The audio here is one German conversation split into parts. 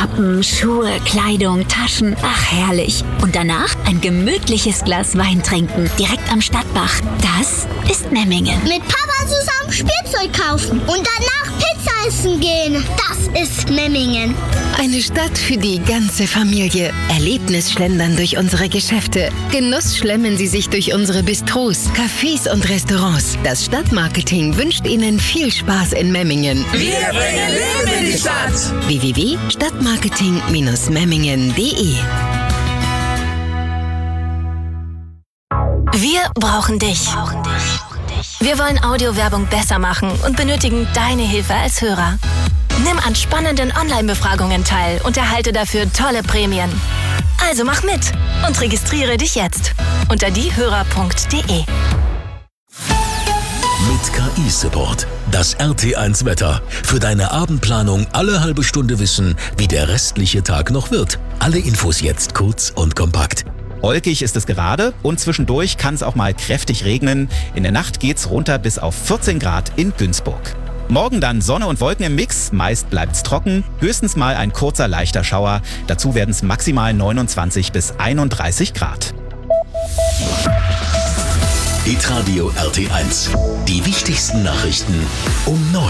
shoppen, Schuhe, Kleidung, Taschen, ach herrlich. Und danach ein gemütliches Glas Wein trinken, direkt am Stadtbach. Das ist Memmingen. Mit Papa zusammen Spielzeug kaufen und danach Pizza essen gehen. Das ist Memmingen. Eine Stadt für die ganze Familie. Erlebnisschlendern durch unsere Geschäfte. Genuss schlemmen Sie sich durch unsere Bistros, Cafés und Restaurants. Das Stadtmarketing wünscht Ihnen viel Spaß in Memmingen. Wir bringen Leben in die Stadt. www.stadtmarketing-memmingen.de. Wir brauchen dich. Wir wollen Audiowerbung besser machen und benötigen deine Hilfe als Hörer. Nimm an spannenden Online-Befragungen teil und erhalte dafür tolle Prämien. Also mach mit und registriere dich jetzt unter diehörer.de. Mit KI-Support. Das RT1 Wetter. Für deine Abendplanung alle halbe Stunde wissen, wie der restliche Tag noch wird. Alle Infos jetzt kurz und kompakt. Wolkig ist es gerade und zwischendurch kann es auch mal kräftig regnen. In der Nacht geht's runter bis auf 14 Grad in Günzburg. Morgen dann Sonne und Wolken im Mix, meist bleibt's trocken, höchstens mal ein kurzer leichter Schauer. Dazu werden es maximal 29 bis 31 Grad. Hitradio RT1. Die wichtigsten Nachrichten um 9.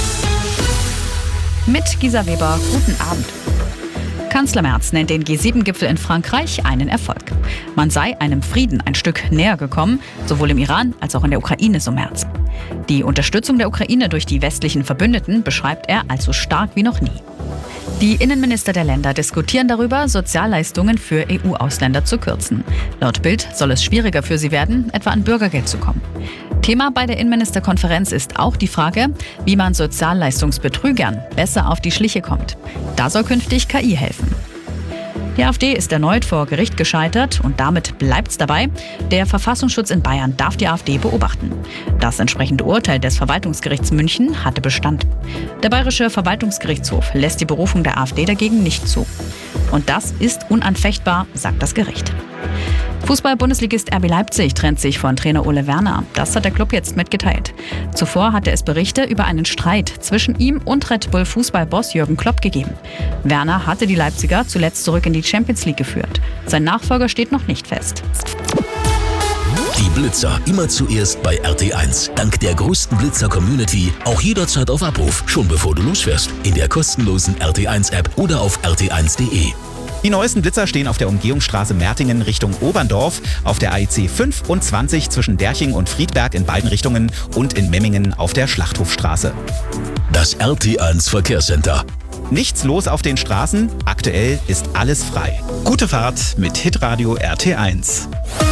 Mit Gisa Weber, guten Abend. Kanzler Merz nennt den G7-Gipfel in Frankreich einen Erfolg. Man sei einem Frieden ein Stück näher gekommen, sowohl im Iran als auch in der Ukraine, so Merz. Die Unterstützung der Ukraine durch die westlichen Verbündeten beschreibt er als so stark wie noch nie. Die Innenminister der Länder diskutieren darüber, Sozialleistungen für EU-Ausländer zu kürzen. Laut Bild soll es schwieriger für sie werden, etwa an Bürgergeld zu kommen. Thema bei der Innenministerkonferenz ist auch die Frage, wie man Sozialleistungsbetrügern besser auf die Schliche kommt. Da soll künftig KI helfen. Die AfD ist erneut vor Gericht gescheitert und damit bleibt's dabei. Der Verfassungsschutz in Bayern darf die AfD beobachten. Das entsprechende Urteil des Verwaltungsgerichts München hatte Bestand. Der Bayerische Verwaltungsgerichtshof lässt die Berufung der AfD dagegen nicht zu. Und das ist unanfechtbar, sagt das Gericht. Fußball-Bundesligist RB Leipzig trennt sich von Trainer Ole Werner. Das hat der Club jetzt mitgeteilt. Zuvor hatte es Berichte über einen Streit zwischen ihm und Red Bull Fußballboss Jürgen Klopp gegeben. Werner hatte die Leipziger zuletzt zurück in die Champions League geführt. Sein Nachfolger steht noch nicht fest. Die Blitzer immer zuerst bei RT1. Dank der größten Blitzer-Community auch jederzeit auf Abruf, schon bevor du losfährst. In der kostenlosen RT1-App oder auf rt1.de. Die neuesten Blitzer stehen auf der Umgehungsstraße Mertingen Richtung Oberndorf, auf der AEC 25 zwischen Derching und Friedberg in beiden Richtungen und in Memmingen auf der Schlachthofstraße. Das RT1 Verkehrscenter. Nichts los auf den Straßen, aktuell ist alles frei. Gute Fahrt mit Hitradio RT1.